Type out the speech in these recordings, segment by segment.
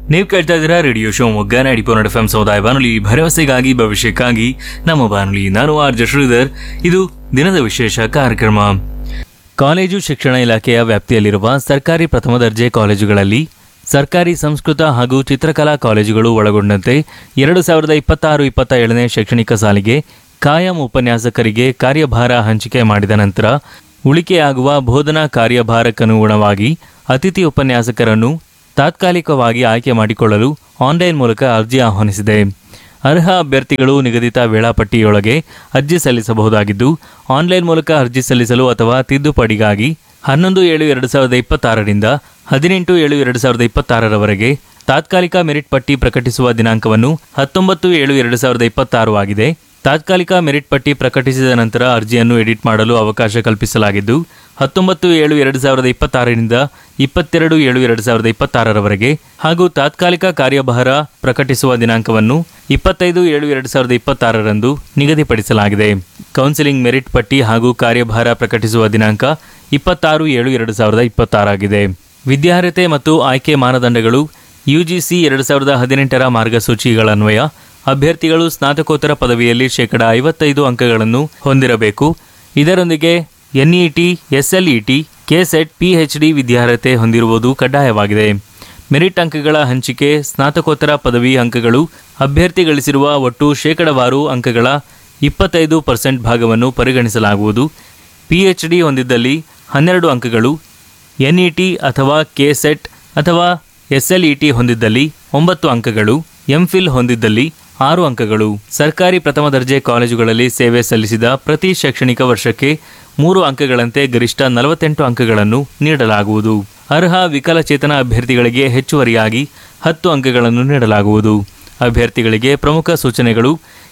ನೀವು ಕೇಳ್ತಾ ಇದ್ದೀರಾ ರೇಡಿಯೋ ಶಿವಮೊಗ್ಗ 90.4 FM ಸಮುದಾಯ ಬಾನುಲಿ, ಭರವಸೆಗಾಗಿ ಭವಿಷ್ಯಕ್ಕಾಗಿ ನಮ್ಮ ಬಾನುಲಿ. ನಾನು ಆರ್.ಜೆ. ಶ್ರೀಧರ್. ಇದು ದಿನದ ವಿಶೇಷ ಕಾರ್ಯಕ್ರಮ. ಕಾಲೇಜು ಶಿಕ್ಷಣ ಇಲಾಖೆಯ ವ್ಯಾಪ್ತಿಯಲ್ಲಿರುವ ಸರ್ಕಾರಿ ಪ್ರಥಮ ದರ್ಜೆ ಕಾಲೇಜುಗಳಲ್ಲಿ ಸರ್ಕಾರಿ ಸಂಸ್ಕೃತ ಹಾಗೂ ಚಿತ್ರಕಲಾ ಕಾಲೇಜುಗಳು ಒಳಗೊಂಡಂತೆ 2026-27ನೇ ಶೈಕ್ಷಣಿಕ ಸಾಲಿಗೆ ಕಾಯಂ ಉಪನ್ಯಾಸಕರಿಗೆ ಕಾರ್ಯಭಾರ ಹಂಚಿಕೆ ಮಾಡಿದ ನಂತರ ಉಳಿಕೆಯಾಗುವ ಬೋಧನಾ ಕಾರ್ಯಭಾರಕ್ಕನುಗುಣವಾಗಿ ಅತಿಥಿ ಉಪನ್ಯಾಸಕರನ್ನು ತಾತ್ಕಾಲಿಕವಾಗಿ ಆಯ್ಕೆ ಮಾಡಿಕೊಳ್ಳಲು ಆನ್ಲೈನ್ ಮೂಲಕ ಅರ್ಜಿ ಆಹ್ವಾನಿಸಿದೆ. ಅರ್ಹ ಅಭ್ಯರ್ಥಿಗಳು ನಿಗದಿತ ವೇಳಾಪಟ್ಟಿಯೊಳಗೆ ಅರ್ಜಿ ಸಲ್ಲಿಸಬಹುದಾಗಿದ್ದು, ಆನ್ಲೈನ್ ಮೂಲಕ ಅರ್ಜಿ ಸಲ್ಲಿಸಲು ಅಥವಾ ತಿದ್ದುಪಡಿಗಾಗಿ 11/7/2026ರಿಂದ 18/7/2026ರವರೆಗೆ, ತಾತ್ಕಾಲಿಕ ಮೆರಿಟ್ ಪಟ್ಟಿ ಪ್ರಕಟಿಸುವ ದಿನಾಂಕವನ್ನು 19/7/2026 ಆಗಿದೆ. ತಾತ್ಕಾಲಿಕ ಮೆರಿಟ್ ಪಟ್ಟಿ ಪ್ರಕಟಿಸಿದ ನಂತರ ಅರ್ಜಿಯನ್ನು ಎಡಿಟ್ ಮಾಡಲು ಅವಕಾಶ ಕಲ್ಪಿಸಲಾಗಿದ್ದು, 19/7/2026ರಿಂದ 22/7/2026ರವರೆಗೆ ಹಾಗೂ ತಾತ್ಕಾಲಿಕ ಕಾರ್ಯಭಾರ ಪ್ರಕಟಿಸುವ ದಿನಾಂಕವನ್ನು 25/7/2026ರಂದು ನಿಗದಿಪಡಿಸಲಾಗಿದೆ. ಕೌನ್ಸಿಲಿಂಗ್ ಮೆರಿಟ್ ಪಟ್ಟಿ ಹಾಗೂ ಕಾರ್ಯಭಾರ ಪ್ರಕಟಿಸುವ ದಿನಾಂಕ 26/7/2026 ಆಗಿದೆ. ವಿದ್ಯಾರ್ಹತೆ ಮತ್ತು ಆಯ್ಕೆ ಮಾನದಂಡಗಳು. ಯುಜಿಸಿ 2018ರ ಮಾರ್ಗಸೂಚಿಗಳನ್ವಯ ಅಭ್ಯರ್ಥಿಗಳು ಸ್ನಾತಕೋತ್ತರ ಪದವಿಯಲ್ಲಿ 55% ಅಂಕಗಳನ್ನು ಹೊಂದಿರಬೇಕು. ಇದರೊಂದಿಗೆ ಎನ್ಇಟಿ, ಎಸ್ಎಲ್ಇಟಿ, ಕೆಸೆಟ್, ಪಿಎಚ್ಡಿ ವಿದ್ಯಾರ್ಹತೆ ಹೊಂದಿರುವುದು ಕಡ್ಡಾಯವಾಗಿದೆ. ಮೆರಿಟ್ ಅಂಕಗಳ ಹಂಚಿಕೆ. ಸ್ನಾತಕೋತ್ತರ ಪದವಿ ಅಂಕಗಳು ಅಭ್ಯರ್ಥಿ ಗಳಿಸಿರುವ ಒಟ್ಟು ಶೇಕಡಾವಾರು ಅಂಕಗಳ 25% ಭಾಗವನ್ನು ಪರಿಗಣಿಸಲಾಗುವುದು. ಪಿಎಚ್ಡಿ ಹೊಂದಿದ್ದಲ್ಲಿ 12 ಅಂಕಗಳು, ಎನ್ಇಟಿ ಅಥವಾ ಕೆಸೆಟ್ ಅಥವಾ ಎಸ್ಎಲ್ಇಟಿ ಹೊಂದಿದ್ದಲ್ಲಿ 9 ಅಂಕಗಳು, ಎಂಫಿಲ್ ಹೊಂದಿದ್ದಲ್ಲಿ 6 ಅಂಕಗಳು. ಸರ್ಕಾರಿ ಪ್ರಥಮ ದರ್ಜೆ ಕಾಲೇಜುಗಳಲ್ಲಿ ಸೇವೆ ಸಲ್ಲಿಸಿದ ಪ್ರತಿ ಶೈಕ್ಷಣಿಕ ವರ್ಷಕ್ಕೆ 3 ಅಂಕಗಳಂತೆ ಗರಿಷ್ಠ 48 ಅಂಕಗಳನ್ನು ನೀಡಲಾಗುವುದು. ಅರ್ಹ ವಿಕಲಚೇತನ ಅಭ್ಯರ್ಥಿಗಳಿಗೆ ಹೆಚ್ಚುವರಿಯಾಗಿ 10 ಅಂಕಗಳನ್ನು ನೀಡಲಾಗುವುದು. ಅಭ್ಯರ್ಥಿಗಳಿಗೆ ಪ್ರಮುಖ ಸೂಚನೆಗಳು.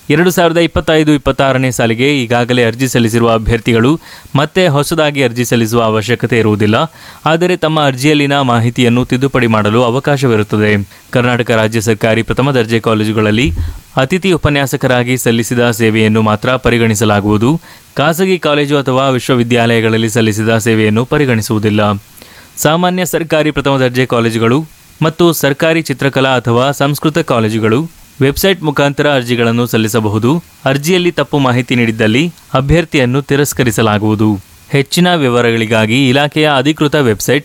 2025-26ನೇ ಸಾಲಿಗೆ ಈಗಾಗಲೇ ಅರ್ಜಿ ಸಲ್ಲಿಸಿರುವ ಅಭ್ಯರ್ಥಿಗಳು ಮತ್ತೆ ಹೊಸದಾಗಿ ಅರ್ಜಿ ಸಲ್ಲಿಸುವ ಅವಶ್ಯಕತೆ ಇರುವುದಿಲ್ಲ. ಆದರೆ ತಮ್ಮ ಅರ್ಜಿಯಲ್ಲಿನ ಮಾಹಿತಿಯನ್ನು ತಿದ್ದುಪಡಿ ಮಾಡಲು ಅವಕಾಶವಿರುತ್ತದೆ. ಕರ್ನಾಟಕ ರಾಜ್ಯ ಸರ್ಕಾರಿ ಪ್ರಥಮ ದರ್ಜೆ ಕಾಲೇಜುಗಳಲ್ಲಿ ಅತಿಥಿ ಉಪನ್ಯಾಸಕರಾಗಿ ಸಲ್ಲಿಸಿದ ಸೇವೆಯನ್ನು ಮಾತ್ರ ಪರಿಗಣಿಸಲಾಗುವುದು. ಖಾಸಗಿ ಕಾಲೇಜು ಅಥವಾ ವಿಶ್ವವಿದ್ಯಾಲಯಗಳಲ್ಲಿ ಸಲ್ಲಿಸಿದ ಸೇವೆಯನ್ನು ಪರಿಗಣಿಸುವುದಿಲ್ಲ. ಸಾಮಾನ್ಯ ಸರ್ಕಾರಿ ಪ್ರಥಮ ದರ್ಜೆ ಕಾಲೇಜುಗಳು ಮತ್ತು ಸರ್ಕಾರಿ ಚಿತ್ರಕಲಾ ಅಥವಾ ಸಂಸ್ಕೃತ ಕಾಲೇಜುಗಳು ವೆಬ್ಸೈಟ್ ಮುಖಾಂತರ ಅರ್ಜಿಗಳನ್ನು ಸಲ್ಲಿಸಬಹುದು. ಅರ್ಜಿಯಲ್ಲಿ ತಪ್ಪು ಮಾಹಿತಿ ನೀಡಿದ್ದಲ್ಲಿ ಅಭ್ಯರ್ಥಿಯನ್ನು ತಿರಸ್ಕರಿಸಲಾಗುವುದು. ಹೆಚ್ಚಿನ ವಿವರಗಳಿಗಾಗಿ ಇಲಾಖೆಯ ಅಧಿಕೃತ ವೆಬ್ಸೈಟ್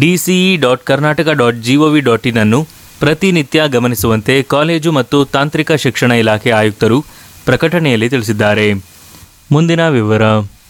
dce.karnataka.gov.in ಅನ್ನು ಪ್ರತಿನಿತ್ಯ ಗಮನಿಸುವಂತೆ ಕಾಲೇಜು ಮತ್ತು ತಾಂತ್ರಿಕ ಶಿಕ್ಷಣ ಇಲಾಖೆ ಆಯುಕ್ತರು ಪ್ರಕಟಣೆಯಲ್ಲಿ ತಿಳಿಸಿದ್ದಾರೆ. ಮುಂದಿನ ವಿವರ.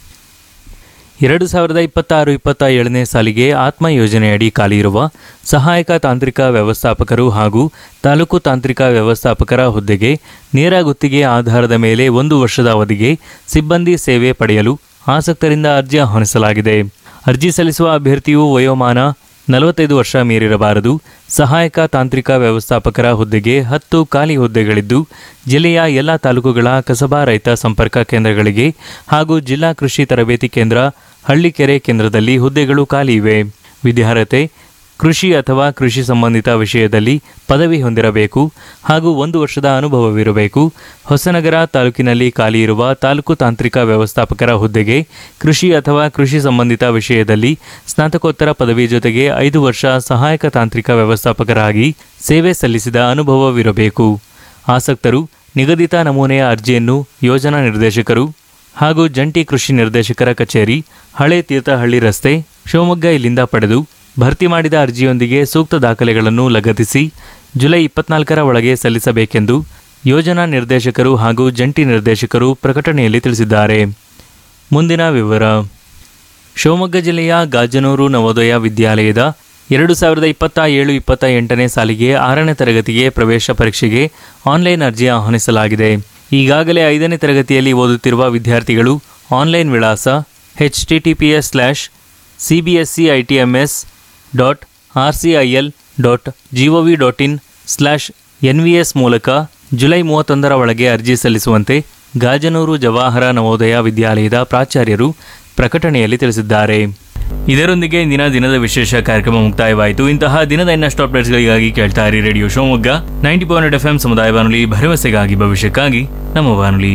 2026-27ನೇ ಸಾಲಿಗೆ ಆತ್ಮ ಯೋಜನೆಯಡಿ ಖಾಲಿ ಇರುವ ಸಹಾಯಕ ತಾಂತ್ರಿಕ ವ್ಯವಸ್ಥಾಪಕರು ಹಾಗೂ ತಾಲೂಕು ತಾಂತ್ರಿಕ ವ್ಯವಸ್ಥಾಪಕರ ಹುದ್ದೆಗೆ ನೇರ ಗುತ್ತಿಗೆ ಆಧಾರದ ಮೇಲೆ 1 ವರ್ಷದ ಅವಧಿಗೆ ಸಿಬ್ಬಂದಿ ಸೇವೆ ಪಡೆಯಲು ಆಸಕ್ತರಿಂದ ಅರ್ಜಿ ಆಹ್ವಾನಿಸಲಾಗಿದೆ. ಅರ್ಜಿ ಸಲ್ಲಿಸುವ ಅಭ್ಯರ್ಥಿಯು ವಯೋಮಾನ 45 ವರ್ಷ ಮೀರಿರಬಾರದು. ಸಹಾಯಕ ತಾಂತ್ರಿಕ ವ್ಯವಸ್ಥಾಪಕರ ಹುದ್ದೆಗೆ 10 ಖಾಲಿ ಹುದ್ದೆಗಳಿದ್ದು, ಜಿಲ್ಲೆಯ ಎಲ್ಲ ತಾಲೂಕುಗಳ ಕಸಬಾ ರೈತ ಸಂಪರ್ಕ ಕೇಂದ್ರಗಳಿಗೆ ಹಾಗೂ ಜಿಲ್ಲಾ ಕೃಷಿ ತರಬೇತಿ ಕೇಂದ್ರ ಹಳ್ಳಿಕೆರೆ ಕೇಂದ್ರದಲ್ಲಿ ಹುದ್ದೆಗಳು ಖಾಲಿ ಇವೆ. ವಿದ್ಯಾರ್ಹತೆ. ಕೃಷಿ ಅಥವಾ ಕೃಷಿ ಸಂಬಂಧಿತ ವಿಷಯದಲ್ಲಿ ಪದವಿ ಹೊಂದಿರಬೇಕು ಹಾಗೂ 1 ವರ್ಷದ ಅನುಭವವಿರಬೇಕು. ಹೊಸನಗರ ತಾಲೂಕಿನಲ್ಲಿ ಖಾಲಿ ಇರುವ ತಾಲೂಕು ತಾಂತ್ರಿಕ ವ್ಯವಸ್ಥಾಪಕರ ಹುದ್ದೆಗೆ ಕೃಷಿ ಅಥವಾ ಕೃಷಿ ಸಂಬಂಧಿತ ವಿಷಯದಲ್ಲಿ ಸ್ನಾತಕೋತ್ತರ ಪದವಿ ಜೊತೆಗೆ 5 ವರ್ಷ ಸಹಾಯಕ ತಾಂತ್ರಿಕ ವ್ಯವಸ್ಥಾಪಕರಾಗಿ ಸೇವೆ ಸಲ್ಲಿಸಿದ ಅನುಭವವಿರಬೇಕು. ಆಸಕ್ತರು ನಿಗದಿತ ನಮೂನೆಯ ಅರ್ಜಿಯನ್ನು ಯೋಜನಾ ನಿರ್ದೇಶಕರು ಹಾಗೂ ಜಂಟಿ ಕೃಷಿ ನಿರ್ದೇಶಕರ ಕಚೇರಿ, ಹಳೆ ತೀರ್ಥಹಳ್ಳಿ ರಸ್ತೆ, ಶಿವಮೊಗ್ಗ ಇಲ್ಲಿಂದ ಪಡೆದು ಭರ್ತಿ ಮಾಡಿದ ಅರ್ಜಿಯೊಂದಿಗೆ ಸೂಕ್ತ ದಾಖಲೆಗಳನ್ನು ಲಗತ್ತಿಸಿ ಜುಲೈ 24ರ ಒಳಗೆ ಸಲ್ಲಿಸಬೇಕೆಂದು ಯೋಜನಾ ನಿರ್ದೇಶಕರು ಹಾಗೂ ಜಂಟಿ ನಿರ್ದೇಶಕರು ಪ್ರಕಟಣೆಯಲ್ಲಿ ತಿಳಿಸಿದ್ದಾರೆ. ಮುಂದಿನ ವಿವರ. ಶಿವಮೊಗ್ಗ ಜಿಲ್ಲೆಯ ಗಾಜನೂರು ನವೋದಯ ವಿದ್ಯಾಲಯದ 2027-28ನೇ ಸಾಲಿಗೆ 6ನೇ ತರಗತಿಗೆ ಪ್ರವೇಶ ಪರೀಕ್ಷೆಗೆ ಆನ್ಲೈನ್ ಅರ್ಜಿ ಆಹ್ವಾನಿಸಲಾಗಿದೆ. ಈಗಾಗಲೇ 5ನೇ ತರಗತಿಯಲ್ಲಿ ಓದುತ್ತಿರುವ ವಿದ್ಯಾರ್ಥಿಗಳು ಆನ್ಲೈನ್ ವಿಳಾಸ https://cbscitms.rcil.gov.in/nvs ಮೂಲಕ ಜುಲೈ 31ರ ಒಳಗೆ ಅರ್ಜಿ ಸಲ್ಲಿಸುವಂತೆ ಗಾಜನೂರು ಜವಾಹರ ನವೋದಯ ವಿದ್ಯಾಲಯದ ಪ್ರಾಚಾರ್ಯರು ಪ್ರಕಟಣೆಯಲ್ಲಿ ತಿಳಿಸಿದ್ದಾರೆ. ಇದರೊಂದಿಗೆ ದಿನದ ವಿಶೇಷ ಕಾರ್ಯಕ್ರಮ ಮುಕ್ತಾಯವಾಯಿತು. ಇಂತಹ ದಿನದ ಇನ್ನಷ್ಟು ಅಪ್ಡೇಟ್ಸ್ಗಳಿಗಾಗಿ ಕೇಳ್ತಾ ಇರಿ ರೇಡಿಯೋ ಶಿವಮೊಗ್ಗ 90.4 FM ಸಮುದಾಯ ಬಾನುಲಿ, ಭರವಸೆಗಾಗಿ ಭವಿಷ್ಯಕ್ಕಾಗಿ ನಮ್ಮ ಬಾನುಲಿ.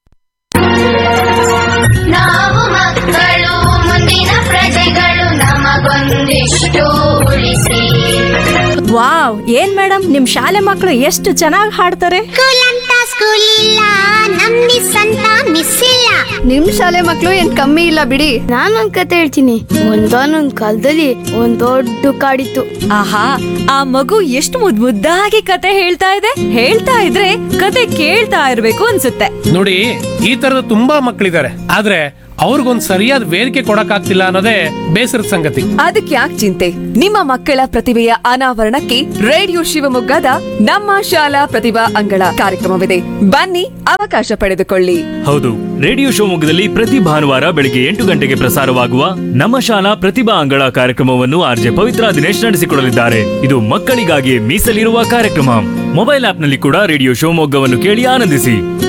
ನಾವು ಮಕ್ಕಳು ಮುಂದಿನ ಪ್ರಜೆಗಳು, ನಮಗೊಂದಿಷ್ಟು ಉಳಿಸಿ. ವಾವ್, ಏನ್ ಮೇಡಮ್ ನಿಮ್ ಶಾಲೆ ಮಕ್ಕಳು ಎಷ್ಟು ಚೆನ್ನಾಗಿ ಹಾಡ್ತಾರೆ. ಸ್ಕೂಲ್ ಅಂತ ಸ್ಕೂಲ್ ಇಲ್ಲ, ನಮ್ ಮಿಸ್ ಅಂತ ಮಿಸ್ ಇಲ್ಲ. ನಿಮ್ ಶಾಲೆ ಮಕ್ಳು ಏನ್ ಕಮ್ಮಿ ಇಲ್ಲ ಬಿಡಿ. ನಾನೊಂದ್ ಕತೆ ಹೇಳ್ತೀನಿ. ಒಂದಾನೊಂದ್ ಕಾಲದಲ್ಲಿ ಒಂದ್ ದೊಡ್ಡ ಕಾಡಿತ್ತು. ಆಹಾ, ಆ ಮಗು ಎಷ್ಟು ಮುದ್ದಾಗಿ ಕತೆ ಹೇಳ್ತಾ ಇದೆ. ಹೇಳ್ತಾ ಇದ್ರೆ ಕತೆ ಕೇಳ್ತಾ ಇರ್ಬೇಕು ಅನ್ಸುತ್ತೆ. ನೋಡಿ, ಈ ತರದ ತುಂಬಾ ಮಕ್ಕಳಿದ್ದಾರೆ, ಆದ್ರೆ ಅವ್ರಿಗೊಂದ್ ಸರಿಯಾದ ವೇದಿಕೆ ಕೊಡಕ್ಕಾಗ್ತಿಲ್ಲ ಅನ್ನೋದೇ ಬೇಸರದ ಸಂಗತಿ. ಅದಕ್ಕೆ ಯಾಕೆ ಚಿಂತೆ? ನಿಮ್ಮ ಮಕ್ಕಳ ಪ್ರತಿಭೆಯ ಅನಾವರಣಕ್ಕೆ ರೇಡಿಯೋ ಶಿವಮೊಗ್ಗದ ನಮ್ಮ ಶಾಲಾ ಪ್ರತಿಭಾ ಅಂಗಳ ಕಾರ್ಯಕ್ರಮವಿದೆ. ಬನ್ನಿ, ಅವಕಾಶ ಪಡೆದುಕೊಳ್ಳಿ. ಹೌದು, ರೇಡಿಯೋ ಶಿವಮೊಗ್ಗದಲ್ಲಿ ಪ್ರತಿ ಭಾನುವಾರ ಬೆಳಿಗ್ಗೆ 8 ಗಂಟೆಗೆ ಪ್ರಸಾರವಾಗುವ ನಮ್ಮ ಶಾಲಾ ಪ್ರತಿಭಾ ಅಂಗಳ ಕಾರ್ಯಕ್ರಮವನ್ನು ಆರ್ಜೆ ಪವಿತ್ರ ದಿನೇಶ್ ನಡೆಸಿಕೊಡಲಿದ್ದಾರೆ. ಇದು ಮಕ್ಕಳಿಗಾಗಿ ಮೀಸಲಿರುವ ಕಾರ್ಯಕ್ರಮ. ಮೊಬೈಲ್ ಆಪ್ನಲ್ಲಿ ಕೂಡ ರೇಡಿಯೋ ಶಿವಮೊಗ್ಗವನ್ನು ಕೇಳಿ ಆನಂದಿಸಿ.